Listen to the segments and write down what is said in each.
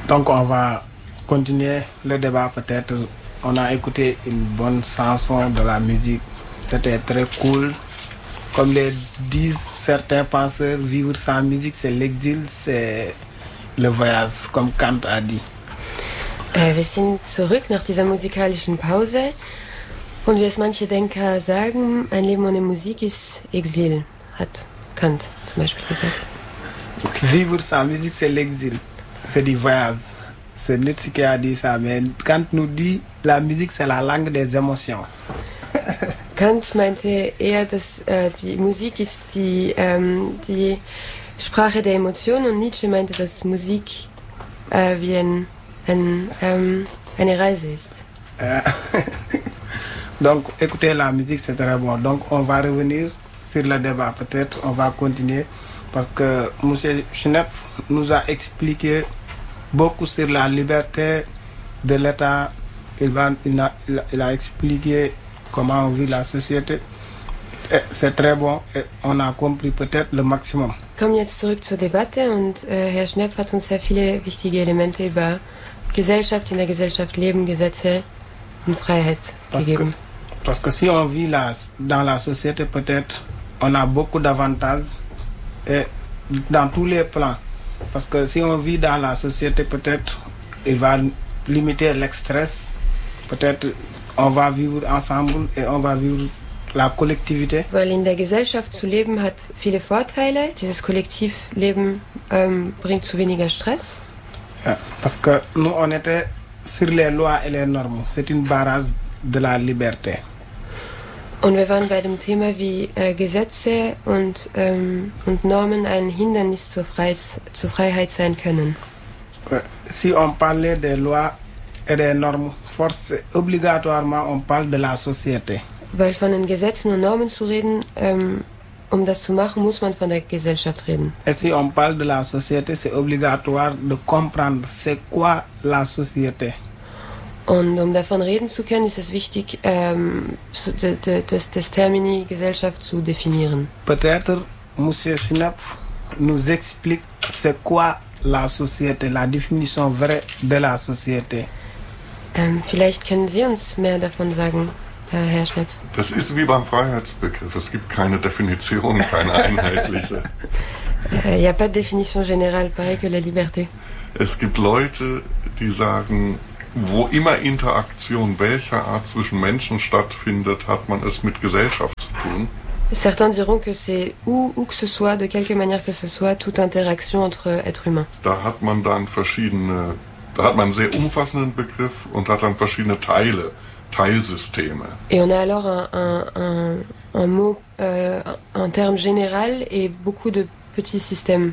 Donc on va continuer le débat peut-être. On a écouté une bonne chanson de la musique. C'était très cool. Comme le disent certains penseurs, vivre sans musique, c'est l'exil, c'est le voyage, comme Kant a dit. Wir sind zurück nach dieser musikalischen Pause. Und wie es manche Denker sagen, ein Leben ohne Musik ist Exil, hat Kant zum Beispiel gesagt. Vivre sans musique, c'est l'exil, c'est du voyage. C'est Nietzsche qui a dit ça, mais Kant nous dit la musique, c'est la langue des émotions. Kant meinte eher, dass die Musik ist die Sprache der Emotionen und Nietzsche meinte, dass Musik wie eine Reise ist. Donc, écouter la musique, c'est très bon. Donc, on va revenir sur le débat. Peut-être on va continuer parce que M. Schnepf nous a expliqué beaucoup sur la liberté de l'État. Il a expliqué comment on vit la société. Et c'est très bon et on a compris peut-être le maximum. Wir kommen jetzt zurück zur Debatte und Herr Schnepf hat uns sehr viele wichtige Elemente über Gesellschaft, in der Gesellschaft leben, Gesetze und Freiheit gegeben. Parce que si on vit dans la société, peut-être on a beaucoup d'avantages et dans tous les plans. Parce que si on vit dans la société, peut-être il va limiter l'extress. Peut-être on va vivre ensemble et on va vivre la collectivité. Weil in der Gesellschaft zu leben hat viele Vorteile. Dieses Kollektivleben bringt zu weniger Stress. Ja, parce que nous on était sur les lois et les normes. C'est une base de la liberté. Und wir waren bei dem Thema, wie Gesetze und Normen ein Hindernis zur Freiheit sein können. Si on parlait des lois et des normes, obligatoirement on parle de la société. Weil von den Gesetzen und Normen zu reden, um das zu machen, muss man von der Gesellschaft reden. Et si on parle de la société, c'est obligatoire de comprendre c'est quoi la société. Und um davon reden zu können, ist es wichtig, das Termini Gesellschaft zu definieren. Peut-être M. Schnepf nous explique c'est quoi la société, la définition vraie de la société. Vielleicht können Sie uns mehr davon sagen, Herr Schnepf. Das ist wie beim Freiheitsbegriff. Es gibt keine Definition, keine einheitliche. Il n'y a pas de définition générale, pareil que la liberté. Es gibt Leute, die sagen, wo immer Interaktion welcher Art zwischen Menschen stattfindet, hat man es mit Gesellschaft zu tun. Certains diront que c'est où que ce soit, de quelque manière que ce soit, toute interaction entre êtres humains. Da hat man dann einen sehr umfassenden Begriff und hat dann verschiedene Teilsysteme. Et on a alors un mot, un terme général et beaucoup de petits systèmes.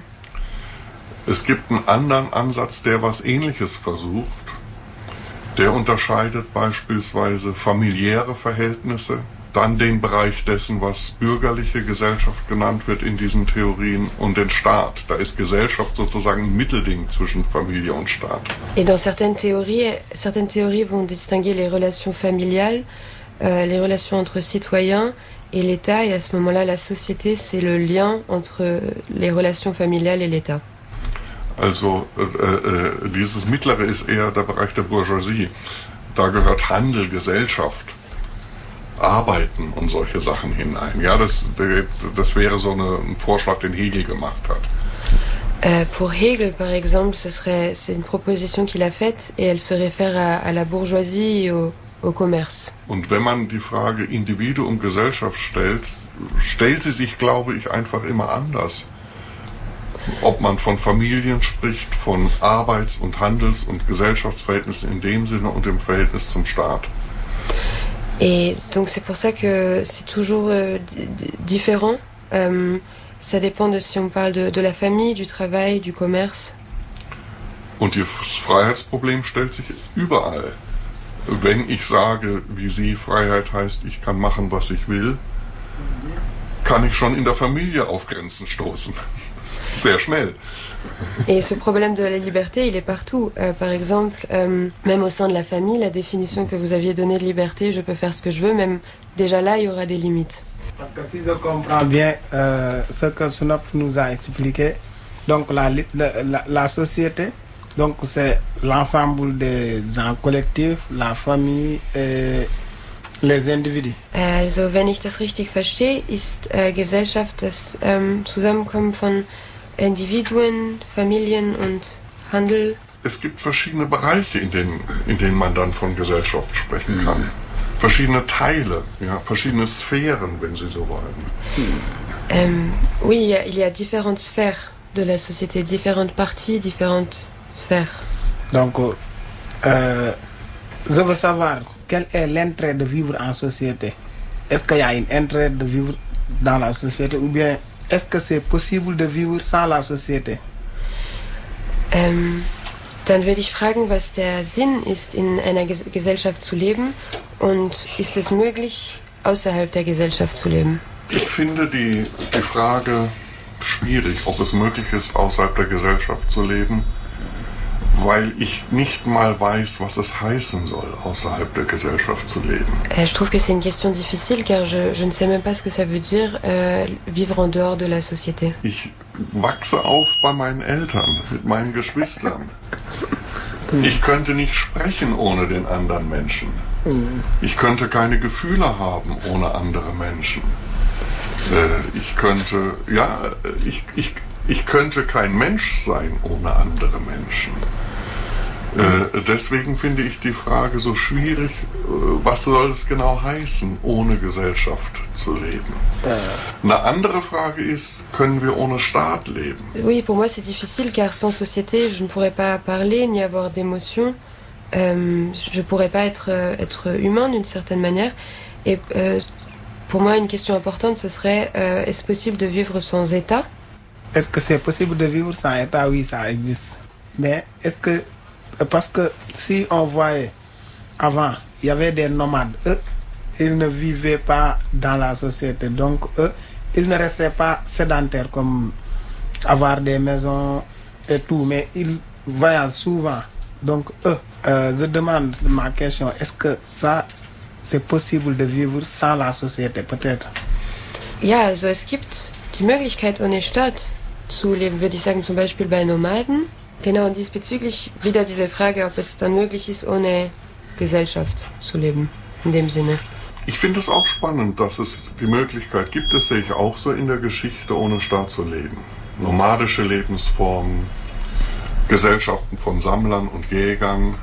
Es gibt einen anderen Ansatz, der was Ähnliches versucht. Der unterscheidet beispielsweise familiäre Verhältnisse, dann den Bereich dessen, was bürgerliche Gesellschaft genannt wird in diesen Theorien, und den Staat. Da ist Gesellschaft sozusagen ein Mittelding zwischen Familie und Staat. Et dans certaines théories vont distinguer les relations familiales, les relations entre citoyens et l'État, et à ce moment-là, la société, c'est le lien entre les relations familiales et l'État. Also dieses Mittlere ist eher der Bereich der Bourgeoisie. Da gehört Handel, Gesellschaft, Arbeiten und solche Sachen hinein. Ja, das wäre so ein Vorschlag, den Hegel gemacht hat. Pour Hegel, par exemple, c'est une proposition qu'il a faite et elle se réfère à la bourgeoisie et au commerce. Und wenn man die Frage Individuum, Gesellschaft stellt sie sich, glaube ich, einfach immer anders. Ob man von Familien spricht, von Arbeits- und Handels- und Gesellschaftsverhältnissen in dem Sinne und im Verhältnis zum Staat. Et donc c'est pour ça que c'est toujours différent. Ça dépend de si on parle de la famille, du travail, du commerce. Und das Freiheitsproblem stellt sich überall. Wenn ich sage, wie Sie, Freiheit heißt, ich kann machen, was ich will, kann ich schon in der Familie auf Grenzen stoßen. Sehr schnell. Et ce problème de la liberté, il est partout. Par exemple, même au sein de la famille, la définition que vous aviez donnée de liberté, je peux faire ce que je veux, même déjà là, il y aura des limites. Parce que si je comprends bien ce que Schnepf nous a expliqué, donc la société, Donc c'est l'ensemble des gens collectifs, la famille et les individus. Also wenn ich das richtig verstehe, ist Gesellschaft das Zusammenkommen von Individuen, Familien und Handel. Es gibt verschiedene Bereiche, in denen man dann von Gesellschaft sprechen kann. Verschiedene Teile, ja, verschiedene Sphären, wenn Sie so wollen. Oui, il y a différentes sphères de la société, différentes parties, différentes sphères. Donc, je veux savoir quel est l'intérêt de vivre en société. Est-ce qu'il y a un intérêt de vivre dans la société ou bien est-ce que c'est possible de vivre sans la société? Dann würde ich fragen, was der Sinn ist, in einer Gesellschaft zu leben und ist es möglich, außerhalb der Gesellschaft zu leben? Ich finde die Frage schwierig, ob es möglich ist, außerhalb der Gesellschaft zu leben, weil ich nicht mal weiß, was es heißen soll, außerhalb der Gesellschaft zu leben. Je trouve que c'est une question difficile car je ne sais même pas ce que ça veut dire vivre en dehors de la société. Ich wachse auf bei meinen Eltern, mit meinen Geschwistern. Ich könnte nicht sprechen ohne den anderen Menschen. Ich könnte keine Gefühle haben ohne andere Menschen. Ich könnte kein Mensch sein ohne andere Menschen. Deswegen finde ich die Frage so schwierig, was soll es genau heißen, ohne Gesellschaft zu leben? Eine andere Frage ist, können wir ohne Staat leben? Oui, pour moi c'est difficile car sans société je ne pourrais pas parler ni avoir d'émotions. Je ne pourrais pas être humain d'une certaine manière. Et pour moi une question importante ce serait est-ce possible de vivre sans État? Est-ce que c'est possible de vivre sans État? Oui, ça existe. Mais est-ce que... Parce que si on voyait avant, il y avait des nomades. Eux, ils ne vivaient pas dans la société. Donc, eux, ils ne restaient pas sédentaires comme avoir des maisons et tout. Mais ils voyagent souvent. Donc, eux, je demande ma question. Est-ce que ça, c'est possible de vivre sans la société? Peut-être. Ja, also es gibt die Möglichkeit, ohne Staat zu leben, würde ich sagen, zum Beispiel bei Nomaden. Genau, und diesbezüglich wieder diese Frage, ob es dann möglich ist, ohne Gesellschaft zu leben, in dem Sinne. Ich finde es auch spannend, dass es die Möglichkeit gibt, das sehe ich auch so in der Geschichte, ohne Staat zu leben. Nomadische Lebensformen, Gesellschaften von Sammlern und Jägern.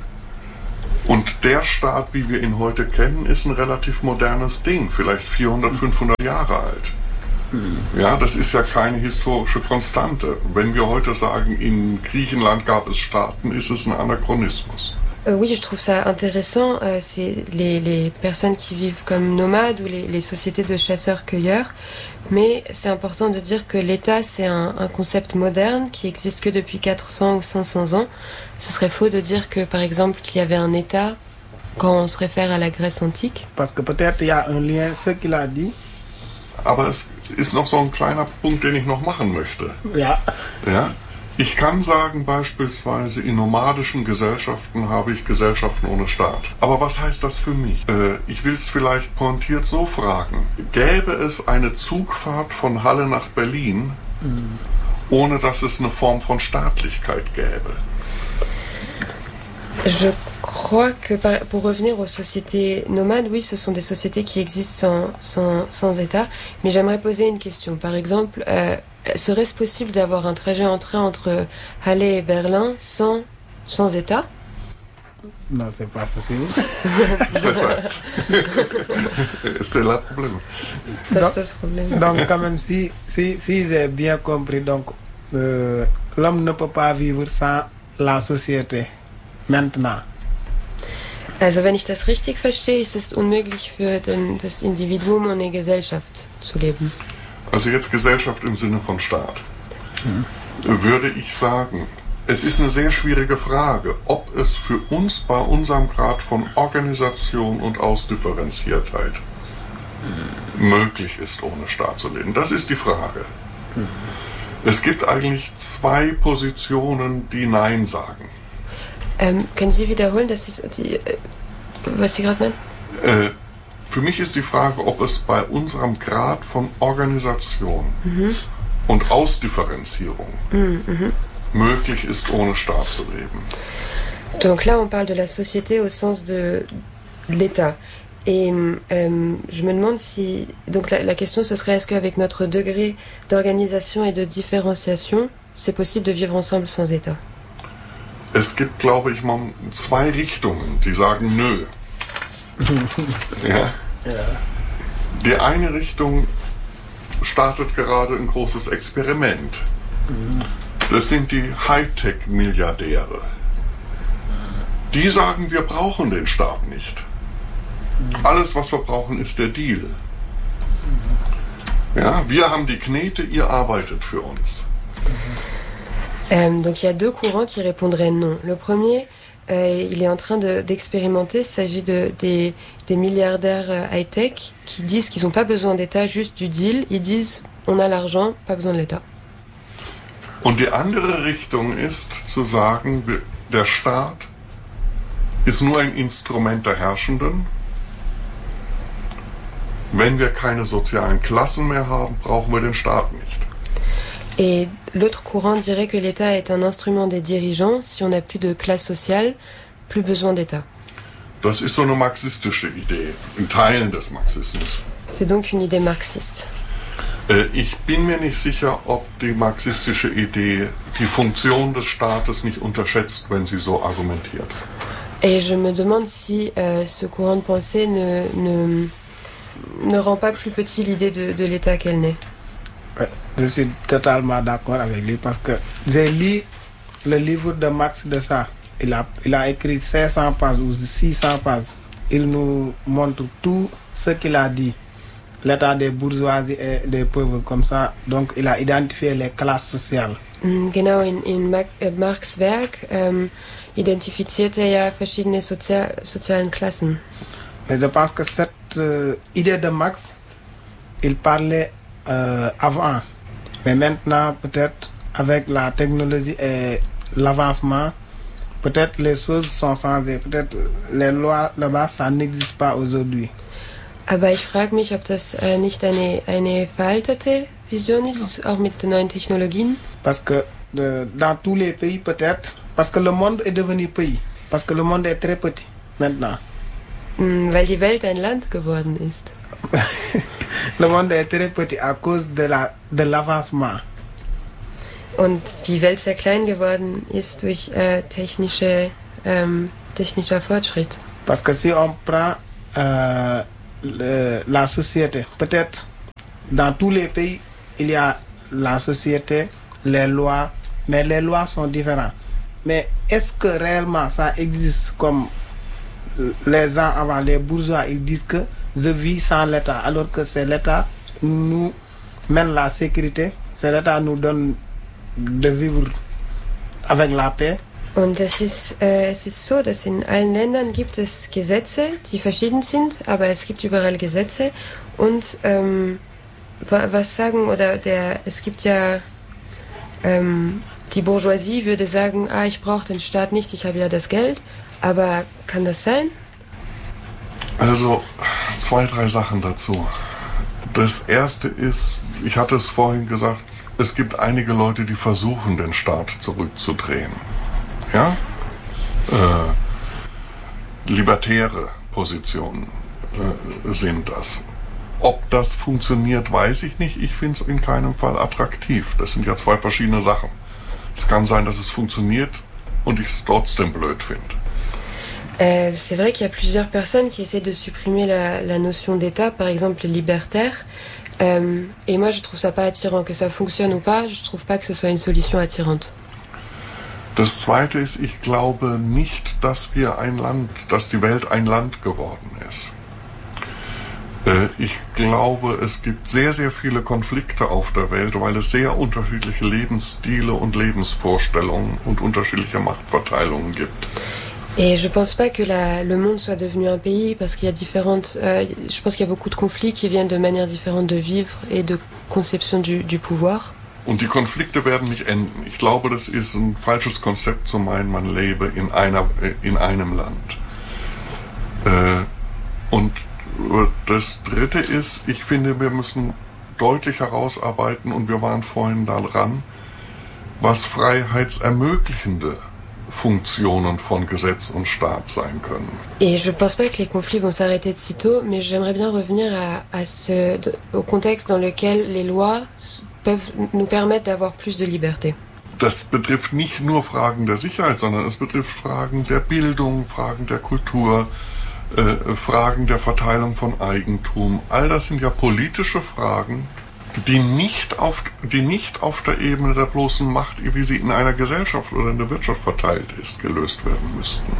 Und der Staat, wie wir ihn heute kennen, ist ein relativ modernes Ding, vielleicht 400, 500 Jahre alt. Ja, das ist ja keine historische Konstante. Wenn wir heute sagen, in Griechenland gab es Staaten, ist es ein Anachronismus. Oui, je trouve ça intéressant. C'est les personnes qui vivent comme nomades ou les sociétés de chasseurs-cueilleurs. Mais c'est important de dire que l'État, c'est un concept moderne qui existe que depuis 400 ou 500 ans. Ce serait faux de dire que, par exemple, qu'il y avait un État quand on se réfère à la Grèce antique. Parce que peut-être il y a un lien, ce qu'il a dit. Aber es ist noch so ein kleiner Punkt, den ich noch machen möchte. Ja. Ja? Ich kann sagen, beispielsweise in nomadischen Gesellschaften habe ich Gesellschaften ohne Staat. Aber was heißt das für mich? Ich will es vielleicht pointiert so fragen. Gäbe es eine Zugfahrt von Halle nach Berlin, ohne dass es eine Form von Staatlichkeit gäbe? Je crois que pour revenir aux sociétés nomades, oui, ce sont des sociétés qui existent sans État. Mais j'aimerais poser une question. Par exemple, serait-ce possible d'avoir un trajet en train entre Halle et Berlin sans État? Non, c'est pas possible. C'est ça. C'est le problème. C'est ce problème. Donc, quand même, si j'ai bien compris, donc l'homme ne peut pas vivre sans la société. Maintenant. Also wenn ich das richtig verstehe, ist es unmöglich für das Individuum ohne Gesellschaft zu leben. Also jetzt Gesellschaft im Sinne von Staat. Würde ich sagen, es ist eine sehr schwierige Frage, ob es für uns bei unserem Grad von Organisation und Ausdifferenziertheit möglich ist, ohne Staat zu leben. Das ist die Frage. Es gibt eigentlich zwei Positionen, die Nein sagen. Können Sie wiederholen, was Sie gerade meinen? Für mich ist die Frage, ob es bei unserem Grad von Organisation und Ausdifferenzierung möglich ist, ohne Staat zu leben. Donc là, on parle de la société au sens de l'État. Et je me demande si... Donc la question, ce serait, est-ce qu'avec notre degré d'organisation et de différenciation, c'est possible de vivre ensemble sans État? Es gibt, glaube ich, mal zwei Richtungen, die sagen nö. Ja? Ja. Die eine Richtung startet gerade ein großes Experiment. Das sind die Hightech-Milliardäre. Die sagen, wir brauchen den Staat nicht. Alles, was wir brauchen, ist der Deal. Ja, wir haben die Knete, ihr arbeitet für uns. Donc il y a deux courants qui répondraient non. Le premier, il est en train d'expérimenter. Il s'agit des milliardaires high-tech qui disent qu'ils n'ont pas besoin d'État, juste du deal. Ils disent, on a l'argent, pas besoin de l'État. Und die andere Richtung ist zu sagen, der Staat ist nur ein Instrument der Herrschenden. Wenn wir keine sozialen Klassen mehr haben, brauchen wir den Staat nicht. Et l'autre courant dirait que l'État est un instrument des dirigeants. Si on n'a plus de classe sociale, plus besoin d'État. Das ist so eine marxistische Idee, in Teilen des Marxismus. C'est donc une idée marxiste. Ich bin mir nicht sicher, ob die marxistische Idee die Funktion des Staates nicht unterschätzt, wenn sie so argumentiert. Et je me demande si ce courant de pensée ne rend pas plus petit l'idée de l'État qu'elle n'est. Ouais, je suis totalement d'accord avec lui parce que j'ai lu le livre de Marx de ça. Il a écrit 500 pages ou 600 pages. Il nous montre tout ce qu'il a dit. L'état des bourgeoisies et des pauvres comme ça. Donc il a identifié les classes sociales. Genau, in Marx' Werk identifiziert er ja verschiedene sozialen Klassen. Mais je pense que cette idée de Marx, il parlait avant. Mais maintenant, peut-être, avec la technologie et l'avancement, peut-être les choses sont changées. Peut-être les lois là-bas, ça n'existe pas aujourd'hui. Aber ich frage mich, ob das nicht eine veraltete Vision ist, auch mit den neuen Technologien. Parce que dans tous les pays, peut-être, parce que le monde est devenu pays. Parce que le monde est très petit maintenant. Weil die Welt ein Land geworden ist. Le monde est très petit à cause de l'avancement. Und die Welt sehr klein geworden ist durch technischer Fortschritt. Parce que si on prend la société, peut-être dans tous les pays, il y a la société, les lois, mais les lois sont différentes. Mais est-ce que réellement ça existe comme les gens avant, les bourgeois, ils disent que je vis sans l'État, alors que c'est l'État nous mène la sécurité, c'est l'État nous donne de vivre avec la paix. Und es ist so, dass in allen Ländern gibt es Gesetze, die verschieden sind, aber es gibt überall Gesetze. Und was sagen, es gibt ja, die Bourgeoisie würde sagen, ich brauche den Staat nicht, ich habe ja das Geld. Aber kann das sein? Also 2, 3 Sachen dazu. Das erste ist, ich hatte es vorhin gesagt, es gibt einige Leute, die versuchen, den Staat zurückzudrehen. Ja? Libertäre Positionen sind das. Ob das funktioniert, weiß ich nicht. Ich finde es in keinem Fall attraktiv. Das sind ja 2 verschiedene Sachen. Es kann sein, dass es funktioniert und ich es trotzdem blöd finde. C'est vrai qu'il y a plusieurs personnes qui essaient de supprimer la notion d'État, par exemple libertaire. Et moi, je trouve ça pas attirant. Que ça fonctionne ou pas, je trouve pas que ce soit une solution attirante. Das Zweite ist, ich glaube nicht, dass die Welt ein Land geworden ist. Ich glaube, es gibt sehr, sehr viele Konflikte auf der Welt, weil es sehr unterschiedliche Lebensstile und Lebensvorstellungen und unterschiedliche Machtverteilungen gibt. Et je pense pas que le monde soit devenu un pays parce qu'il y a je pense qu'il y a beaucoup de conflits qui viennent de manières différentes de vivre et de conception du pouvoir. Und die Konflikte werden nicht enden. Ich glaube, das ist ein falsches Konzept zu meinen, man lebe in einem Land. Und das Dritte ist, ich finde, wir müssen deutlich herausarbeiten, und wir waren vorhin daran, was freiheitsermöglichende Funktionen von Gesetz und Staat sein können. Et je ne pense pas que les conflits vont s'arrêter de sitôt, mais j'aimerais bien revenir au contexte dans lequel les lois peuvent nous permettre d'avoir plus de liberté. Das betrifft nicht nur Fragen der Sicherheit, sondern es betrifft Fragen der Bildung, Fragen der Kultur, Fragen der Verteilung von Eigentum. All das sind ja politische Fragen, die nicht auf der Ebene der bloßen Macht, wie sie in einer Gesellschaft oder in der Wirtschaft verteilt ist, gelöst werden müssten.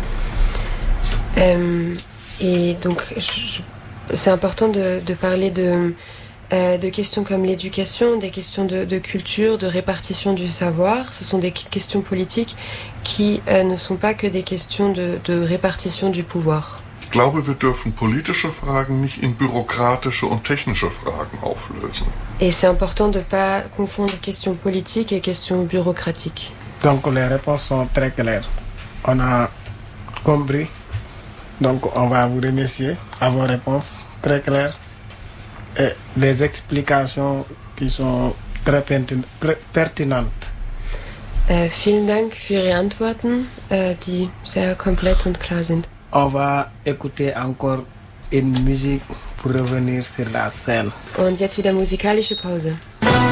Et donc, c'est important de parler de questions comme l'éducation, des questions de culture, de répartition du savoir. Ce sont des questions politiques qui ne sont pas que des questions de répartition du pouvoir. Ich glaube, wir dürfen politische Fragen nicht in bürokratische und technische Fragen auflösen. Et c'est important de ne pas confondre questions politiques et questions bureaucratiques. Donc les réponses sont très claires. On a compris. Donc on va vous remercier à vos réponses très claires et des explications qui sont très pertinentes. Vielen Dank für Ihre Antworten, die sehr komplett und klar sind. On va écouter encore une musique pour revenir sur la scène. Und jetzt wieder musikalische Pause.